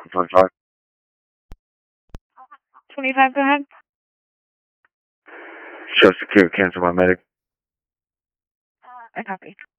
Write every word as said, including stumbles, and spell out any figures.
twenty-five. twenty-five, go ahead. Show secure, cancel my medic. I copy.